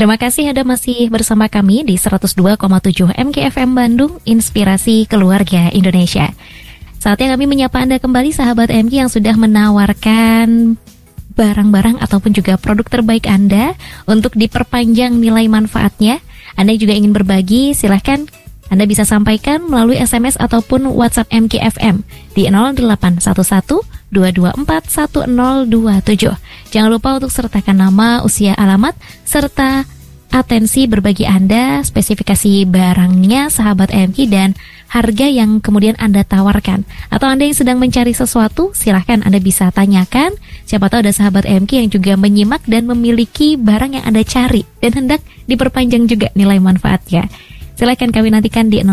Terima kasih Anda masih bersama kami di 102,7 MKFM Bandung, Inspirasi Keluarga Indonesia. Saatnya kami menyapa Anda kembali sahabat MK yang sudah menawarkan barang-barang ataupun juga produk terbaik Anda untuk diperpanjang nilai manfaatnya. Anda juga ingin berbagi, silahkan Anda bisa sampaikan melalui SMS ataupun WhatsApp MKFM di 0811-224-1027. Jangan lupa untuk sertakan nama, usia, alamat, serta atensi berbagi Anda, spesifikasi barangnya, sahabat MK, dan harga yang kemudian Anda tawarkan. Atau Anda yang sedang mencari sesuatu, silahkan Anda bisa tanyakan. Siapa tahu ada sahabat MK yang juga menyimak dan memiliki barang yang Anda cari dan hendak diperpanjang juga nilai manfaatnya. Silahkan kami nantikan di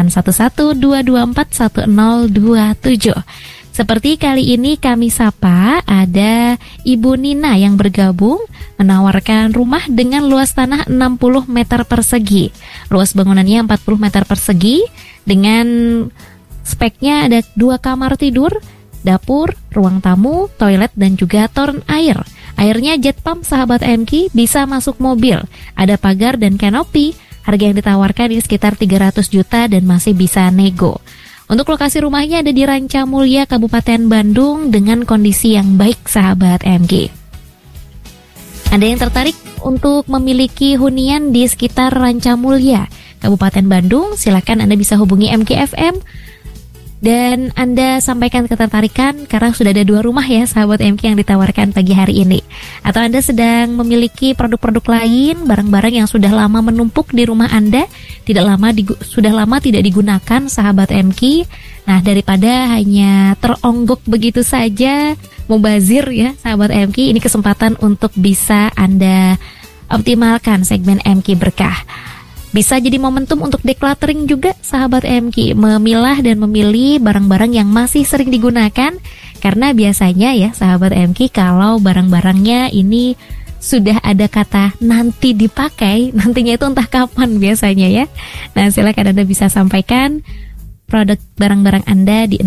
0811-224-1027. Seperti kali ini kami sapa ada Ibu Nina yang bergabung menawarkan rumah dengan luas tanah 60 meter persegi. Luas bangunannya 40 meter persegi dengan speknya ada 2 kamar tidur, dapur, ruang tamu, toilet, dan juga toren air. Airnya jet pump sahabat MK, bisa masuk mobil, ada pagar dan kanopi. Harga yang ditawarkan ini sekitar 300 juta dan masih bisa nego. Untuk lokasi rumahnya ada di Ranca Mulia, Kabupaten Bandung dengan kondisi yang baik sahabat MG. Anda yang tertarik untuk memiliki hunian di sekitar Ranca Mulia, Kabupaten Bandung, silakan Anda bisa hubungi MKFM dan Anda sampaikan ketertarikan karena sudah ada 2 rumah ya sahabat MK yang ditawarkan pagi hari ini. Atau Anda sedang memiliki produk-produk lain, barang-barang yang sudah lama menumpuk di rumah Anda, sudah lama tidak digunakan sahabat MK. Nah, daripada hanya teronggok begitu saja, mubazir ya sahabat MK, ini kesempatan untuk bisa Anda optimalkan segmen MK Berkah. Bisa jadi momentum untuk decluttering juga sahabat MK, memilah dan memilih barang-barang yang masih sering digunakan. Karena biasanya ya sahabat MK, kalau barang-barangnya ini sudah ada kata nanti dipakai, nantinya itu entah kapan biasanya ya. Nah, silakan Anda bisa sampaikan produk barang-barang Anda di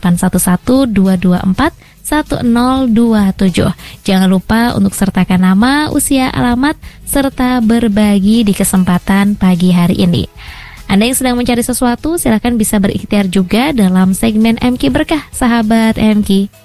0811-224-1027. Jangan lupa untuk sertakan nama, usia, alamat, serta berbagi di kesempatan pagi hari ini. Anda yang sedang mencari sesuatu, silakan bisa berikhtiar juga dalam segmen MK Berkah, sahabat MK.